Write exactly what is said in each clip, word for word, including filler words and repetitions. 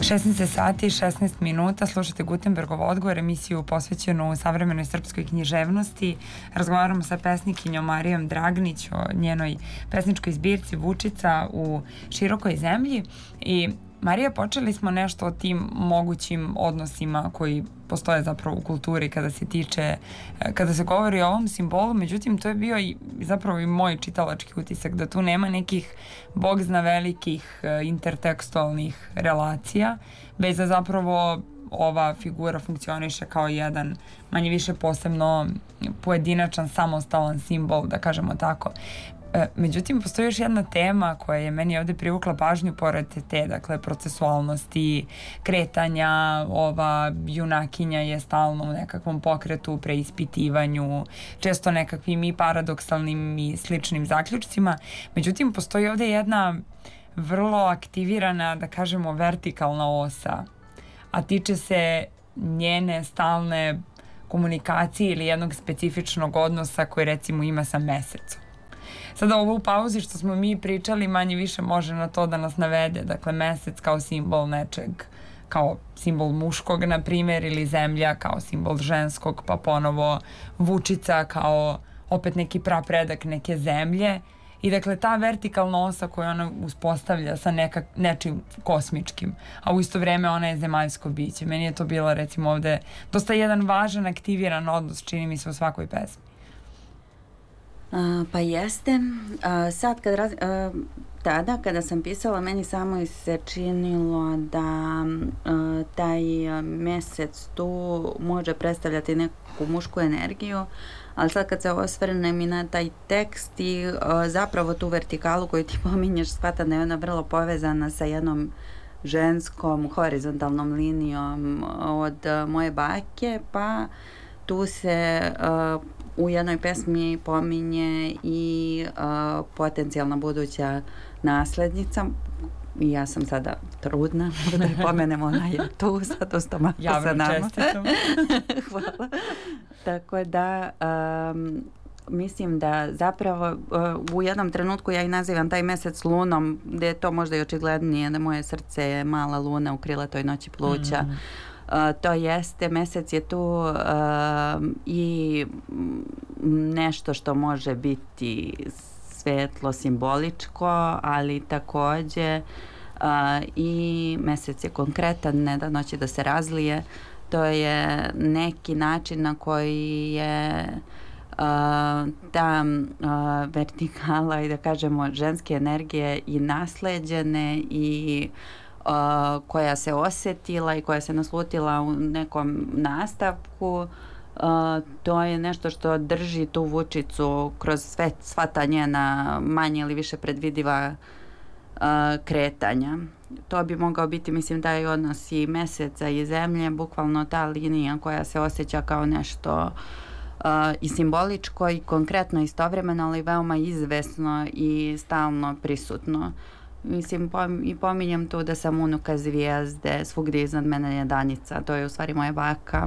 šesnaest sati i šesnaest minuta, slušate Gutenbergov odgovor, emisiju posvećenu savremenoj srpskoj književnosti. Razgovaramo sa pesnikinjom Marijom Dragnić o njenoj pesničkoj zbirci Vučica u širokoj zemlji. I Marija, počeli smo nešto o tim mogućim odnosima koji postoje zapravo u kulturi kada se tiče, kada se govori o ovom simbolu, međutim to je bio i zapravo i moj čitalački utisak da tu nema nekih bog zna velikih intertekstualnih relacija, već da zapravo ova figura funkcioniše kao jedan manje više posebno pojedinačan, samostalan simbol, da kažemo tako. Međutim, postoji još jedna tema koja je meni ovde privukla pažnju pored te, dakle, procesualnosti, kretanja, ova junakinja je stalno u nekakvom pokretu, preispitivanju, često nekakvim i paradoksalnim i sličnim zaključcima. Međutim, postoji ovde jedna vrlo aktivirana, da kažemo, vertikalna osa, a tiče se njene stalne komunikacije ili jednog specifičnog odnosa koji recimo ima sa mesecom. Sada ovo u pauzi što smo mi pričali manje više može na to da nas navede, dakle mesec kao simbol nečeg, kao simbol muškog na primjer, ili zemlja kao simbol ženskog, pa ponovo Vučica kao opet neki prapredak neke zemlje. I dakle ta vertikalna osa koju ona uspostavlja sa neka, nečim kosmičkim, a u isto vreme ona je zemaljsko biće. Meni je to bilo recimo ovde dosta jedan važan aktiviran odnos, čini mi se, u svakoj pesmi. Uh, pa jeste. Uh, sad kad raz, uh, tada kada sam pisala, meni samo se činilo da uh, taj mesec tu može predstavljati neku mušku energiju, ali sad kad se osvrnem i na taj tekst i uh, zapravo tu vertikalu koju ti pominješ, shvatam da je ona vrlo povezana sa jednom ženskom horizontalnom linijom od uh, moje bake, pa tu se uh, u jednoj pesmi pominje i uh, potencijalna buduća naslednica. I ja sam sada trudna, da je pomenemo, ona je tu, sad u stomaku sa nama. Javno čestitam. Hvala. Tako da um, mislim da zapravo uh, u jednom trenutku ja i nazivam taj mesec lunom, gde je to možda i očiglednije da moje srce je mala luna u krilatoj noći pluća. Mm. Uh, to jeste, mesec je tu uh, i nešto što može biti svetlo, simboličko, ali takođe uh, i mesec je konkretan, ne da noći da se razlije. To je neki način na koji je uh, ta uh, vertikala i da kažemo ženske energije i nasleđene i Uh, koja se osetila i koja se naslutila u nekom nastavku, uh, to je nešto što drži tu Vučicu kroz sve, sva ta njena manje ili više predvidiva uh, kretanja. To bi mogao biti, mislim, da je odnos i meseca i zemlje, bukvalno ta linija koja se osjeća kao nešto uh, i simboličko i konkretno istovremeno, ali veoma izvesno i stalno prisutno. Mislim, pom i pominjem tu da sam unuka zvijezde, svugdje iznad mene je danica, to je u stvari moja baka,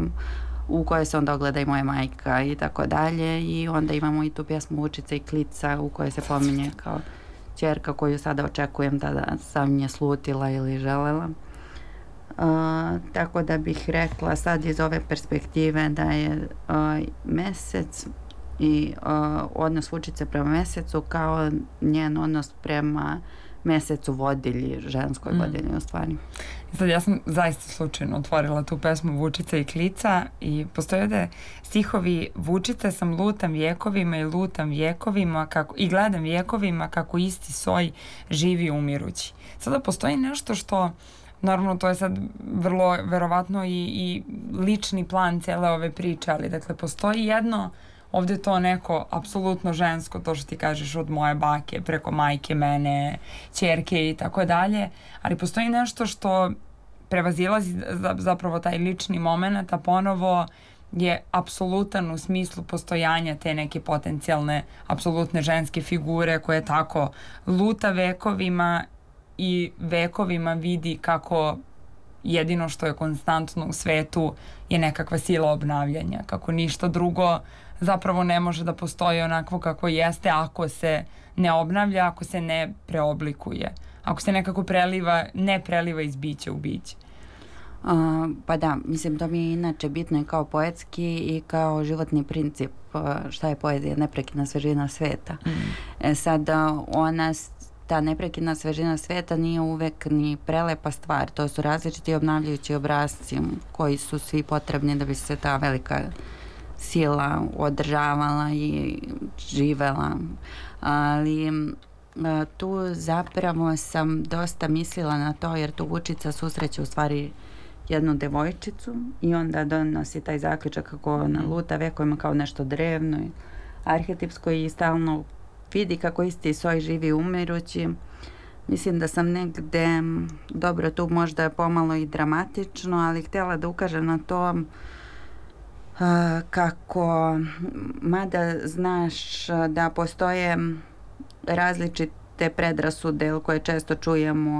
u kojoj se onda ogleda i moja majka i tako dalje, i onda imamo i tu pjesmu Vučica i klica u kojoj se pominje kao ćerka koju sada očekujem da sam nje slutila ili želela. Uh, tako da bih rekla sad iz ove perspektive da je uh, mesec i uh, odnos Vučice prema mesecu kao njen odnos prema mesecu vodilji, ženskoj mm. vodilji u stvari. Sad ja sam zaista slučajno otvorila tu pesmu Vučica i klica i postoje ovde stihovi: Vučica sam, lutam vjekovima i lutam vjekovima kako, i gledam vjekovima kako isti soj živi umirući. Sada postoji nešto što, naravno to je sad vrlo verovatno i, i lični plan cele ove priče, ali dakle postoji jedno ovde to neko apsolutno žensko, to što ti kažeš, od moje bake, preko majke, mene, ćerke i tako dalje, ali postoji nešto što prevazilazi zapravo taj lični moment, a ponovo je apsolutan u smislu postojanja te neke potencijalne, apsolutne ženske figure koje tako luta vekovima i vekovima vidi kako jedino što je konstantno u svetu je nekakva sila obnavljanja, kako ništa drugo zapravo ne može da postoji onako kako jeste ako se ne obnavlja, ako se ne preoblikuje, ako se nekako preliva, ne preliva iz bića u biće. Uh, pa da, mislim, to mi je inače bitno i kao poetski i kao životni princip. Uh, šta je poezija? Neprekidna svežina sveta. Mm. E sad, ona, ta neprekidna svežina sveta nije uvek ni prelepa stvar. To su različiti obnavljajući obrasci koji su svi potrebni da bi se ta velika sila održavala i živela. Ali uh, tu zapravo sam dosta mislila na to, jer tu Vučica susreće u stvari jednu devojčicu i onda donosi taj zaključak kako ona luta vekovima kao nešto drevno i arhetipsko i stalno vidi kako isti soj živi umirući. Mislim da sam negde, dobro, tu možda pomalo i dramatično, ali htjela da ukažem na to uh, kako, mada znaš da postoje različite predrasude koje često čujemo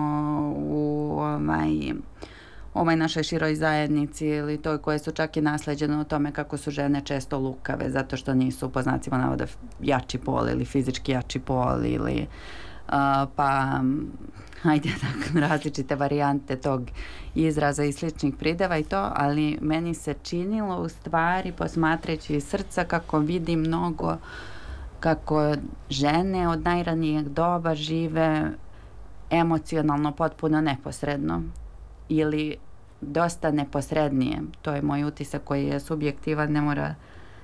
u ovaj ovoj našoj široj zajednici ili toj koje su čak i nasleđene o tome kako su žene često lukave zato što nisu po znacima navoda jači pol ili fizički jači pol ili uh, pa ajde tako različite varijante tog izraza i sličnih prideva i to, ali meni se činilo u stvari posmatrajući iz srca kako vidim mnogo kako žene od najranijeg doba žive emocionalno potpuno neposredno ili dosta neposrednije. To je moj utisak koji je subjektivan, ne mora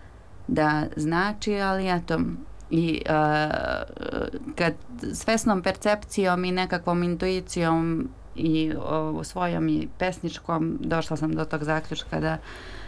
da znači, ali eto, i uh, kad svesnom percepcijom i nekakvom intuicijom i uh, svojom i pesničkom došla sam do tog zaključka da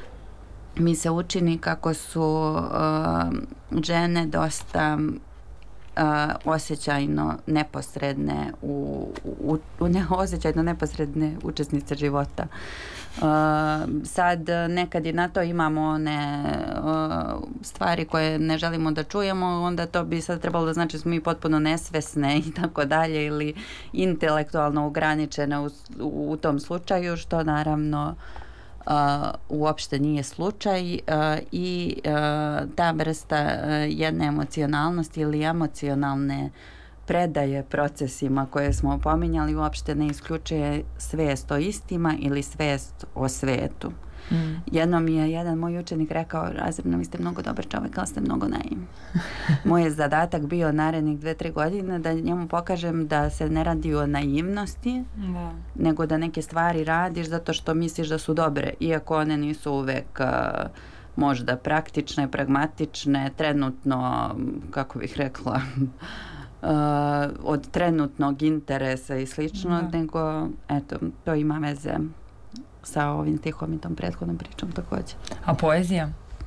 mi se učini kako su uh, žene dosta Uh, osjećajno neposredne u, u, u ne, osjećajno neposredne učesnice života. Uh, sad nekad i na to imamo one uh, stvari koje ne želimo da čujemo, onda to bi sad trebalo da znači da smo mi potpuno nesvesne i tako dalje ili intelektualno ograničene u, u, u tom slučaju, što naravno Uh, uopšte nije slučaj uh, i uh, ta vrsta uh, jedne emocionalnosti ili emocionalne predaje procesima koje smo pominjali uopšte ne isključuje svest o istima ili svest o svetu. Mm. Jednom mi je jedan moj učenik rekao, Razredna, vi ste mnogo dobar čovjek, ali ste mnogo naivni. Moj je zadatak bio narednih dve, tri godine da njemu pokažem da se ne radi o naivnosti, da. Nego da neke stvari radiš zato što misliš da su dobre, iako one nisu uvek uh, možda praktične, pragmatične, trenutno, kako bih rekla, uh, od trenutnog interesa i slično, da. Nego, eto, to ima veze sa ovim stihom i tom prethodnom pričom također. A poezija?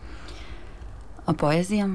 A poezija?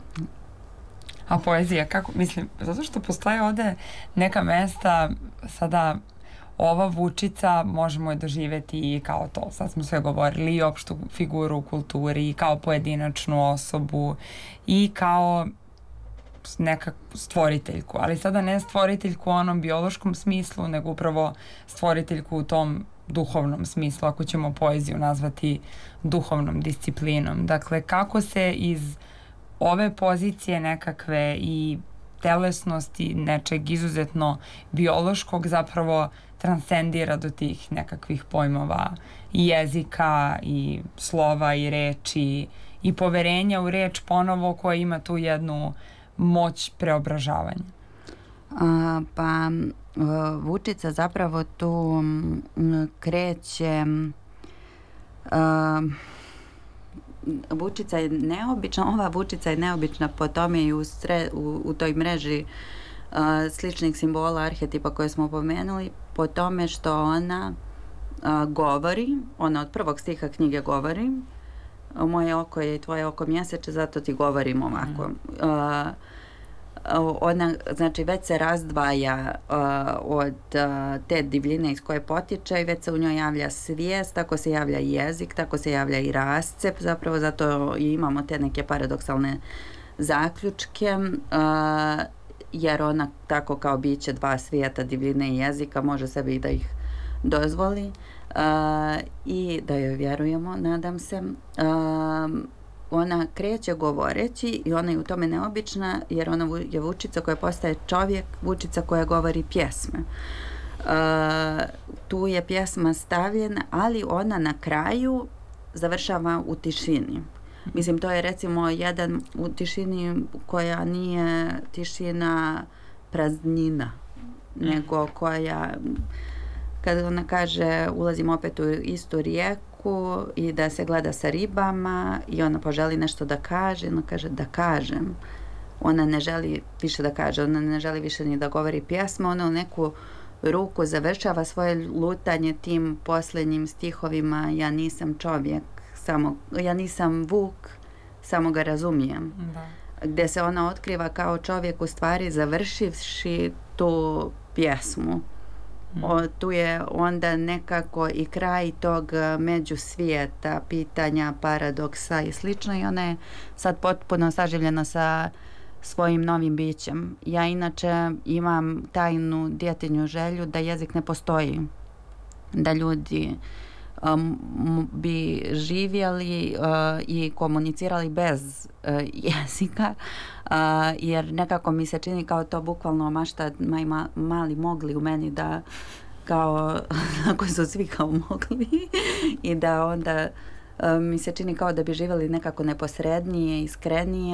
A poezija, kako, mislim, zato što postoje ovde neka mesta, sada ova Vučica možemo je doživjeti i kao to, sad smo sve govorili, i opštu figuru u kulturi, i kao pojedinačnu osobu, i kao neka stvoriteljku, ali sada ne stvoriteljku u onom biološkom smislu, nego upravo stvoriteljku u tom duhovnom smislu, ako ćemo poeziju nazvati duhovnom disciplinom. Dakle, kako se iz ove pozicije nekakve i telesnosti nečeg izuzetno biološkog zapravo transcendira do tih nekakvih pojmova i jezika i slova i reči i poverenja u reč ponovo koja ima tu jednu moć preobražavanja. A, pa Vučica zapravo tu kreće a, Vučica je neobična, ova Vučica je neobična po tome i u, sre, u, u toj mreži a, sličnih simbola, arhetipa koje smo pomenuli, po tome što ona a, govori, ona od prvog stiha knjige govori, moje oko je i tvoje oko mjeseče, zato ti govorim ovako. A, ona, znači, već se razdvaja uh, od uh, te divljine iz koje potiče i već se u njoj javlja svijest, tako se javlja i jezik, tako se javlja i rascep, zapravo zato i imamo te neke paradoksalne zaključke, uh, jer ona tako kao biće dva svijeta, divljine i jezika, može sebi i da ih dozvoli uh, i da joj vjerujemo, nadam se. Uh, ona kreće govoreći i ona je u tome neobična jer ona je Vučica koja postaje čovjek, Vučica koja govori pjesme. Uh, tu je pjesma stavljena, ali ona na kraju završava u tišini. Mislim, to je recimo jedan u tišini koja nije tišina praznina, nego koja, kada ona kaže ulazim opet u istu rijeku i da se gleda sa ribama i ona poželi nešto da kaže, ona kaže da kažem. Ona ne želi više da kaže, ona ne želi više ni da govori pjesma, ona u neku ruku završava svoje lutanje tim posljednjim stihovima ja nisam čovjek, samo, ja nisam vuk, samo ga razumijem. Da. Gdje se ona otkriva kao čovjek u stvari završivši tu pjesmu. Mm. O, tu je onda nekako i kraj tog međusvijeta, pitanja, paradoksa i slično i ona je sad potpuno saživljena sa svojim novim bićem. Ja inače imam tajnu djetinju želju da jezik ne postoji. Da ljudi um, bi živjeli uh, i komunicirali bez uh, jezika, uh, jer nekako mi se čini kao to bukvalno mašta maj ma, mali mogli u meni da kao, ako su svi kao mogli i da onda uh, mi se čini kao da bi živjeli nekako neposrednije, iskrenije